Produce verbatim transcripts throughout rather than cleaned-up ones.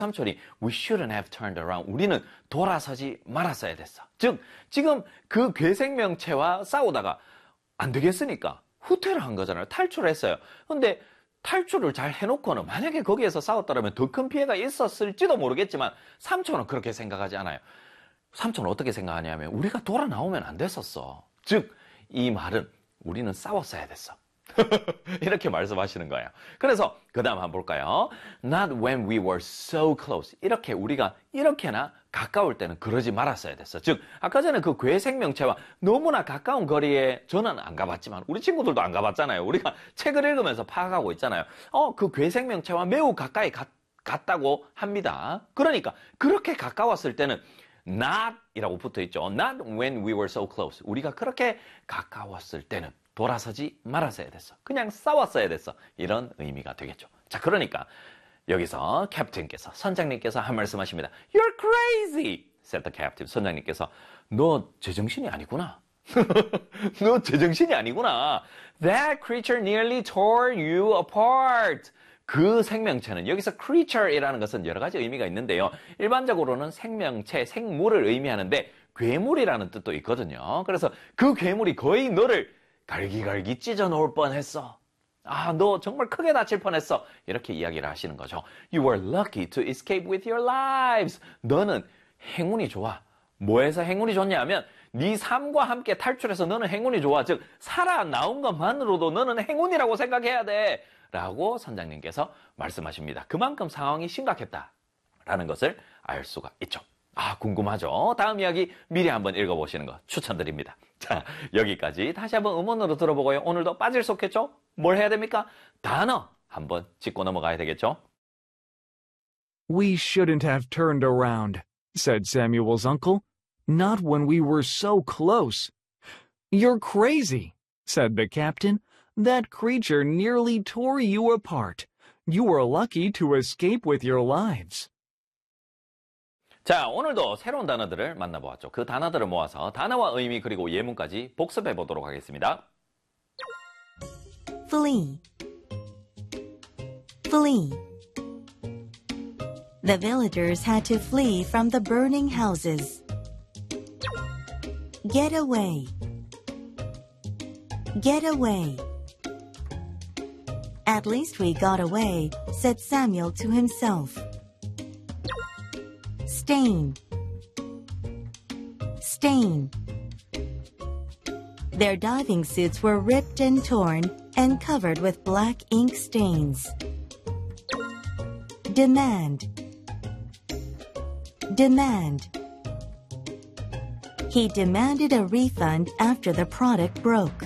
삼촌이 we shouldn't have turned around. 우리는 돌아서지 말았어야 됐어. 즉 지금 그 괴생명체와 싸우다가 안 되겠으니까 후퇴를 한 거잖아요. 탈출을 했어요. 근데 탈출을 잘 해놓고는 만약에 거기에서 싸웠더라면 더 큰 피해가 있었을지도 모르겠지만 삼촌은 그렇게 생각하지 않아요. 삼촌은 어떻게 생각하냐면 우리가 돌아 나오면 안 됐었어. 즉 이 말은 우리는 싸웠어야 됐어. 이렇게 말씀하시는 거예요. 그래서 그 다음 한번 볼까요? Not when we were so close. 이렇게 우리가 이렇게나 가까울 때는 그러지 말았어야 됐어. 즉 아까 전에 그 괴생명체와 너무나 가까운 거리에 저는 안 가봤지만 우리 친구들도 안 가봤잖아요. 우리가 책을 읽으면서 파악하고 있잖아요. 어, 그 괴생명체와 매우 가까이 갔, 갔다고 합니다. 그러니까 그렇게 가까웠을 때는 not 이라고 붙어있죠. Not when we were so close. 우리가 그렇게 가까웠을 때는 돌아서지 말았어야 됐어. 그냥 싸웠어야 됐어. 이런 의미가 되겠죠. 자, 그러니까 여기서 캡틴께서, 선장님께서 한 말씀 하십니다. You're crazy, said the captain. 선장님께서 너 제정신이 아니구나. 너 제정신이 아니구나. That creature nearly tore you apart. 그 생명체는 여기서 creature이라는 것은 여러 가지 의미가 있는데요. 일반적으로는 생명체, 생물을 의미하는데 괴물이라는 뜻도 있거든요. 그래서 그 괴물이 거의 너를 갈기갈기 찢어 놓을 뻔했어. 아, 너 정말 크게 다칠 뻔했어. 이렇게 이야기를 하시는 거죠. You were lucky to escape with your lives. 너는 행운이 좋아. 뭐에서 행운이 좋냐 하면 네 삶과 함께 탈출해서 너는 행운이 좋아. 즉 살아나온 것만으로도 너는 행운이라고 생각해야 돼. 라고 선장님께서 말씀하십니다. 그만큼 상황이 심각했다라는 것을 알 수가 있죠. 아, 궁금하죠? 다음 이야기 미리 한번 읽어보시는 거 추천드립니다. 자, 여기까지 다시 한번 음원으로 들어보고요. 오늘도 빠질 수 없겠죠? 뭘 해야 됩니까? 단어 한번 짚고 넘어가야 되겠죠? We shouldn't have turned around, said Samuel's uncle. Not when we were so close. You're crazy, said the captain. That creature nearly tore you apart. You were lucky to escape with your lives. 자, 오늘도 새로운 단어들을 만나보았죠. 그 단어들을 모아서 단어와 의미 그리고 예문까지 복습해 보도록 하겠습니다. Flee. Flee. The villagers had to flee from the burning houses. Get away. Get away. At least we got away, said Samuel to himself. Stain. Stain. Their diving suits were ripped and torn and covered with black ink stains. Demand. Demand. He demanded a refund after the product broke.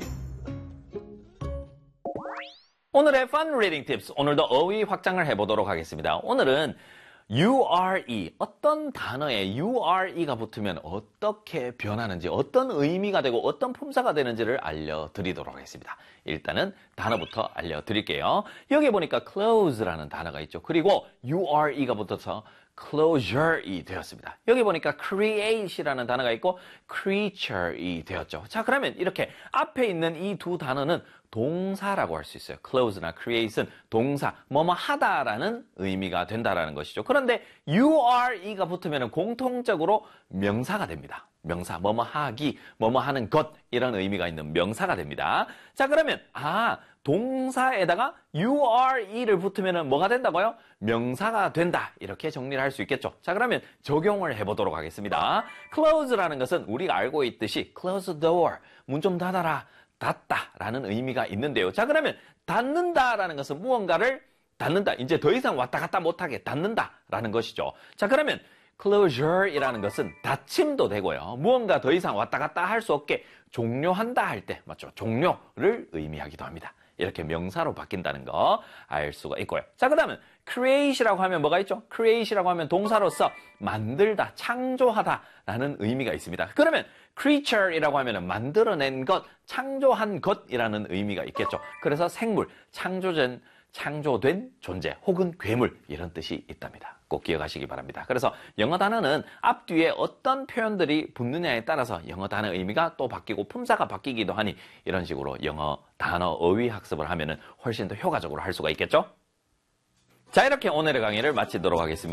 오늘의 Fun Reading Tips, 오늘도 어휘 확장을 해보도록 하겠습니다. 오늘은 유알이, 어떤 단어에 유알이가 붙으면 어떻게 변하는지, 어떤 의미가 되고 어떤 품사가 되는지를 알려드리도록 하겠습니다. 일단은 단어부터 알려드릴게요. 여기 보니까 close라는 단어가 있죠. 그리고 유알이가 붙어서 closure이 되었습니다. 여기 보니까 create이라는 단어가 있고 creature이 되었죠. 자, 그러면 이렇게 앞에 있는 이 두 단어는 동사라고 할 수 있어요. close나 create은 동사, 뭐뭐 하다라는 의미가 된다라는 것이죠. 그런데 ure가 붙으면 공통적으로 명사가 됩니다. 명사, 뭐뭐 하기, 뭐뭐 하는 것, 이런 의미가 있는 명사가 됩니다. 자, 그러면 아, 동사에다가 ure를 붙으면 뭐가 된다고요? 명사가 된다. 이렇게 정리를 할 수 있겠죠. 자, 그러면 적용을 해보도록 하겠습니다. close라는 것은 우리가 알고 있듯이 close the door, 문 좀 닫아라, 닫다라는 의미가 있는데요. 자, 그러면 닫는다라는 것은 무언가를 닫는다. 이제 더 이상 왔다 갔다 못하게 닫는다라는 것이죠. 자, 그러면 closure이라는 것은 닫힘도 되고요. 무언가 더 이상 왔다 갔다 할 수 없게 종료한다 할 때, 맞죠? 종료를 의미하기도 합니다. 이렇게 명사로 바뀐다는 거 알 수가 있고요. 자, 그 다음은 create이라고 하면 뭐가 있죠? create이라고 하면 동사로서 만들다, 창조하다라는 의미가 있습니다. 그러면 creature이라고 하면 만들어낸 것, 창조한 것이라는 의미가 있겠죠. 그래서 생물, 창조된, 창조된 존재 혹은 괴물, 이런 뜻이 있답니다. 꼭 기억하시기 바랍니다. 그래서 영어 단어는 앞뒤에 어떤 표현들이 붙느냐에 따라서 영어 단어 의미가 또 바뀌고 품사가 바뀌기도 하니 이런 식으로 영어 단어 어휘 학습을 하면은 훨씬 더 효과적으로 할 수가 있겠죠? 자, 이렇게 오늘의 강의를 마치도록 하겠습니다.